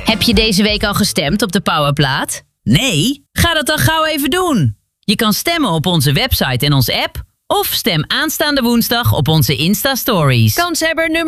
Heb je deze week al gestemd op de Powerplaat? Nee? Ga dat dan gauw even doen. Je kan stemmen op onze website en onze app. Of stem aanstaande woensdag op onze Insta-stories. Kanshebber nummer